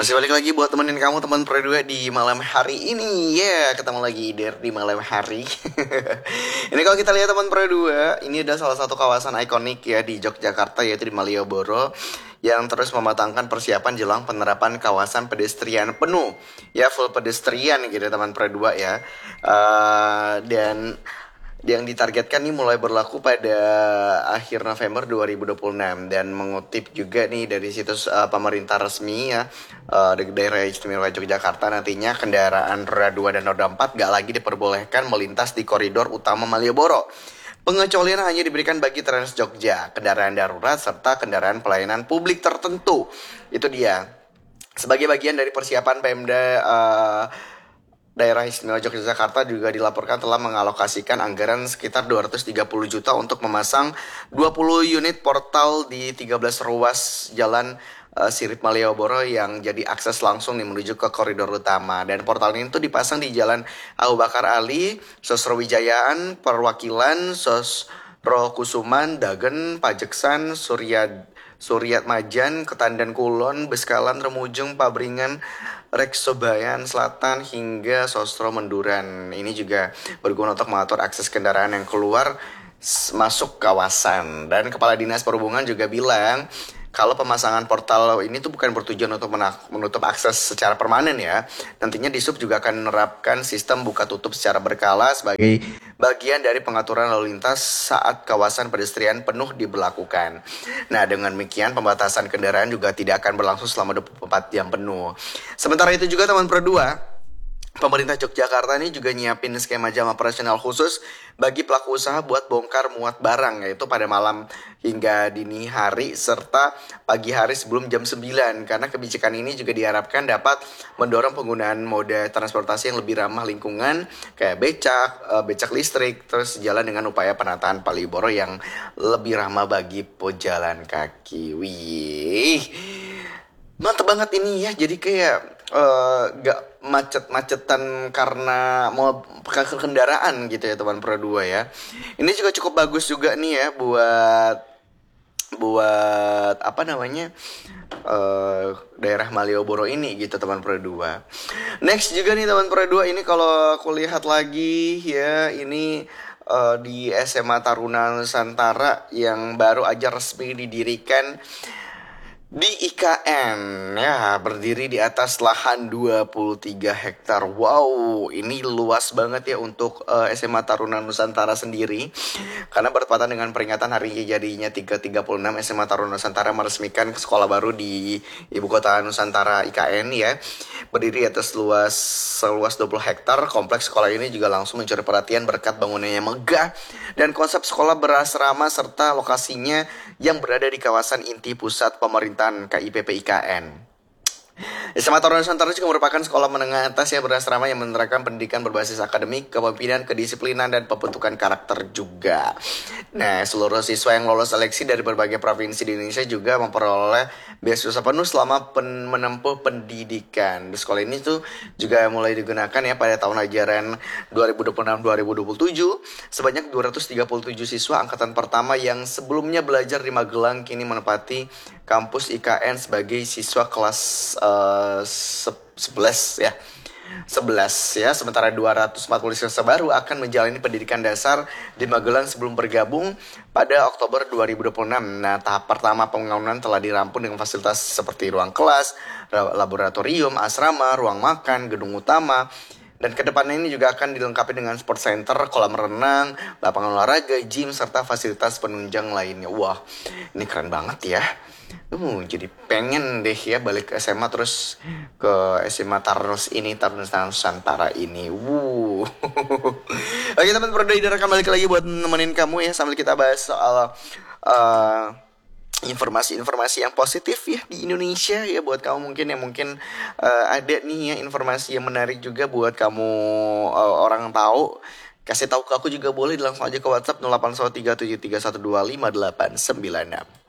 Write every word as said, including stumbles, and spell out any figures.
Masih balik lagi buat temenin kamu teman Pro dua di malam hari ini. Ya, yeah, ketemu lagi Der di malam hari. Ini kalau kita lihat teman Pro dua, ini ada salah satu kawasan ikonik ya di Yogyakarta, yaitu di Malioboro, yang terus mematangkan persiapan jelang penerapan kawasan pedestrian penuh. Ya, full pedestrian gitu teman Pro dua ya. Uh, dan yang ditargetkan nih mulai berlaku pada akhir November dua ribu dua puluh enam, dan mengutip juga nih dari situs uh, pemerintah resmi ya, uh, di daerah istimewa Yogyakarta, nantinya kendaraan roda dua dan roda empat gak lagi diperbolehkan melintas di koridor utama Malioboro. Pengecualian hanya diberikan bagi Trans Jogja, kendaraan darurat, serta kendaraan pelayanan publik tertentu. Itu dia. Sebagai bagian dari persiapan Pemda uh, Daerah Istimewa Yogyakarta juga dilaporkan telah mengalokasikan anggaran sekitar dua ratus tiga puluh juta untuk memasang dua puluh unit portal di tiga belas ruas jalan uh, Sirip Malioboro yang jadi akses langsung nih menuju ke koridor utama. Dan portal ini tuh dipasang di Jalan Abu Bakar Ali, Sosrowijayaan, Perwakilan, Sosro Kusuman, Dagen, Pajeksan, Surya Suryat Majan, Ketandan Kulon, Beskalan, Remujung, Pabringan, Reksobayan Selatan, hingga Sosro Menduran. Ini juga berguna untuk mengatur akses kendaraan yang keluar masuk kawasan. Dan Kepala Dinas Perhubungan juga bilang kalau pemasangan portal ini tuh bukan bertujuan untuk menutup akses secara permanen ya. Nantinya Dishub juga akan menerapkan sistem buka tutup secara berkala sebagai bagian dari pengaturan lalu lintas saat kawasan pedestrian penuh diberlakukan. Nah, dengan demikian pembatasan kendaraan juga tidak akan berlangsung selama dua puluh empat jam penuh. Sementara itu juga teman Pro dua, pemerintah Yogyakarta ini juga nyiapin skema jam operasional khusus bagi pelaku usaha buat bongkar muat barang, yaitu pada malam hingga dini hari serta pagi hari sebelum jam sembilan. Karena kebijakan ini juga diharapkan dapat mendorong penggunaan moda transportasi yang lebih ramah lingkungan kayak becak, becak listrik, terus sejalan dengan upaya penataan Malioboro yang lebih ramah bagi pejalan kaki. Wih, mantep banget ini ya. Jadi kayak uh, gak macet-macetan karena mau pakai kendaraan gitu ya teman Pro dua ya. Ini juga cukup bagus juga nih ya buat buat apa namanya uh, daerah Malioboro ini gitu teman Pro dua. Next juga nih teman Pro dua, ini kalau aku lihat lagi ya, ini uh, di S M A Taruna Nusantara yang baru aja resmi didirikan di I K N ya, berdiri di atas lahan dua puluh tiga hektar. Wow, ini luas banget ya untuk uh, S M A Taruna Nusantara sendiri. Karena bertepatan dengan peringatan hari jadinya tiga ratus tiga puluh enam, S M A Taruna Nusantara meresmikan sekolah baru di Ibu Kota Nusantara I K N ya. Berdiri di atas luas seluas dua puluh hektar, kompleks sekolah ini juga langsung mencuri perhatian berkat bangunannya megah dan konsep sekolah berasrama serta lokasinya yang berada di kawasan inti pusat pemerintahan K I P P I K N. S M A Taruna Nusantara juga merupakan sekolah menengah atas yang berasrama yang menerapkan pendidikan berbasis akademik, kepemimpinan, kedisiplinan, dan pembentukan karakter juga. Nah, seluruh siswa yang lolos seleksi dari berbagai provinsi di Indonesia juga memperoleh beasiswa penuh selama pen- menempuh pendidikan. Di sekolah ini tuh juga mulai digunakan ya pada tahun ajaran dua ribu dua puluh enam dua ribu dua puluh tujuh. Sebanyak dua ratus tiga puluh tujuh siswa angkatan pertama yang sebelumnya belajar di Magelang kini menempati kampus I K N sebagai siswa kelas uh, sebelas ya. sebelas ya. Sementara dua ratus empat puluh siswa baru akan menjalani pendidikan dasar di Magelang sebelum bergabung pada Oktober dua ribu dua puluh enam. Nah, tahap pertama pembangunan telah dirampung dengan fasilitas seperti ruang kelas, laboratorium, asrama, ruang makan, gedung utama. Dan kedepannya ini juga akan dilengkapi dengan sport center, kolam renang, lapangan olahraga, gym, serta fasilitas penunjang lainnya. Wah, ini keren banget ya. Uh, jadi pengen deh ya balik ke S M A terus ke S M A Tarnus ini, Tarnus Nusantara ini. Wuh. Oke teman Pro dua, akan balik lagi buat nemenin kamu ya sambil kita bahas soal uh, informasi-informasi yang positif ya di Indonesia ya, buat kamu mungkin yang mungkin uh, ada nih ya informasi yang menarik juga buat kamu uh, orang tahu. Kasih tahu ke aku juga boleh, langsung aja ke WhatsApp nol delapan satu tiga tujuh tiga satu dua lima delapan sembilan enam.